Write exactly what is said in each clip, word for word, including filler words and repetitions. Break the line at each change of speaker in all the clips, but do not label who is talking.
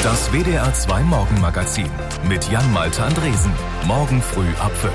Das W D R zwei Morgenmagazin mit Jan-Malte Andresen. Morgen früh ab fünf.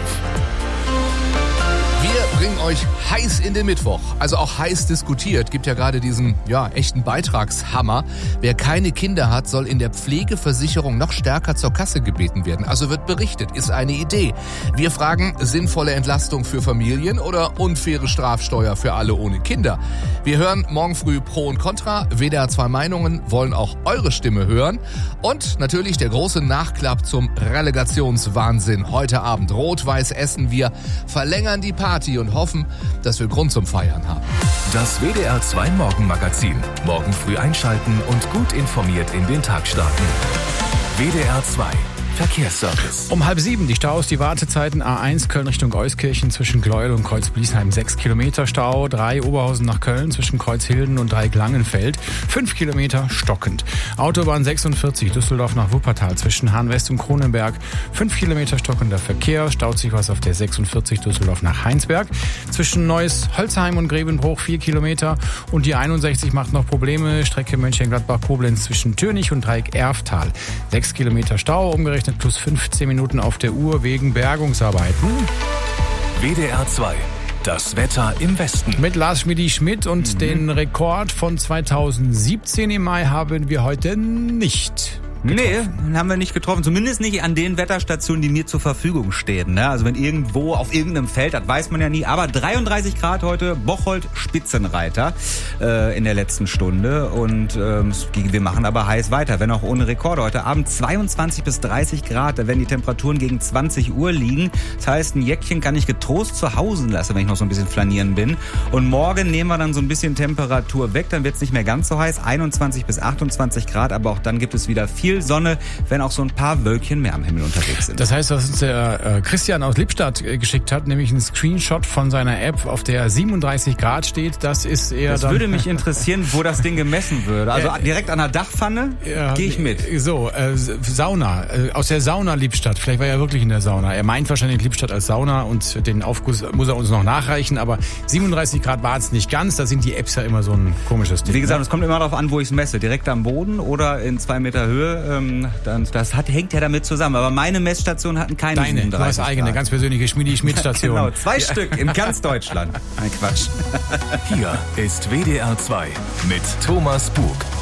Wir bringen euch heiß in den Mittwoch, also auch heiß diskutiert. Gibt ja gerade diesen, ja, echten Beitragshammer. Wer keine Kinder hat, soll in der Pflegeversicherung noch stärker zur Kasse gebeten werden. Also wird berichtet, ist eine Idee. Wir fragen, sinnvolle Entlastung für Familien oder unfaire Strafsteuer für alle ohne Kinder? Wir hören morgen früh Pro und Contra. W D R zwei Meinungen wollen auch eure Stimme hören. Und natürlich der große Nachklapp zum Relegationswahnsinn. Heute Abend rot-weiß essen wir, verlängern die Party und hoffen, dass wir Grund zum Feiern haben.
Das W D R zwei Morgenmagazin. Morgen früh einschalten und gut informiert in den Tag starten. W D R zwei Verkehrsservice.
Um halb sieben die Staus, die Wartezeiten A eins Köln Richtung Euskirchen zwischen Gleuel und Kreuz-Bliesheim sechs Kilometer Stau, drei Oberhausen nach Köln zwischen Kreuzhilden und Dreieck-Langenfeld fünf Kilometer stockend. Autobahn sechsundvierzig Düsseldorf nach Wuppertal zwischen Hahn-West und Kronenberg fünf Kilometer stockender Verkehr, staut sich was auf der sechsundvierzig Düsseldorf nach Heinsberg. Zwischen Neuss-Holzheim und Grevenbruch vier Kilometer und die einundsechzig macht noch Probleme, Strecke Mönchengladbach-Koblenz zwischen Türnich und Dreieck-Erftal. sechs Kilometer Stau, umgerechnet plus fünfzehn Minuten auf der Uhr wegen Bergungsarbeiten.
W D R zwei. Das Wetter im Westen.
Mit Lars Schmidi-Schmidt und mhm. den Rekord von zweitausendsiebzehn im Mai haben wir heute nicht getroffen.
Nee, haben wir nicht getroffen. Zumindest nicht an den Wetterstationen, die mir zur Verfügung stehen. Ne? Also wenn irgendwo auf irgendeinem Feld, das weiß man ja nie. Aber dreiunddreißig Grad heute, Bocholt Spitzenreiter äh, in der letzten Stunde. Und ähm, wir machen aber heiß weiter, wenn auch ohne Rekorde. Heute Abend zweiundzwanzig bis dreißig Grad, da werden die Temperaturen gegen zwanzig Uhr liegen. Das heißt, ein Jäckchen kann ich getrost zu Hause lassen, wenn ich noch so ein bisschen flanieren bin. Und morgen nehmen wir dann so ein bisschen Temperatur weg. Dann wird es nicht mehr ganz so heiß, einundzwanzig bis achtundzwanzig Grad. Aber auch dann gibt es wieder viel Sonne, wenn auch so ein paar Wölkchen mehr am Himmel unterwegs sind.
Das heißt, was uns der äh, Christian aus Lippstadt äh, geschickt hat, nämlich ein Screenshot von seiner App, auf der siebenunddreißig Grad steht, das ist eher
Das
dann,
würde mich interessieren, wo das Ding gemessen würde. Also äh, direkt an der Dachpfanne
äh,
gehe ich mit.
So, äh, Sauna, äh, aus der Sauna Lippstadt, vielleicht war er wirklich in der Sauna. Er meint wahrscheinlich Lippstadt als Sauna und den Aufguss muss er uns noch nachreichen, aber siebenunddreißig Grad war es nicht ganz, da sind die Apps ja immer so ein komisches Ding.
Wie gesagt, es
ne?
kommt immer darauf an, wo ich es messe, direkt am Boden oder in zwei Meter Höhe. Das hat, hängt ja damit zusammen. Aber meine Messstationen hatten keine
Deine, du hast eigene, Grad. Ganz persönliche Schmidi-Schmidt-Station.
Genau, zwei ja. Stück in ganz Deutschland. Nein, Quatsch.
Hier ist W D R zwei mit Thomas Bug.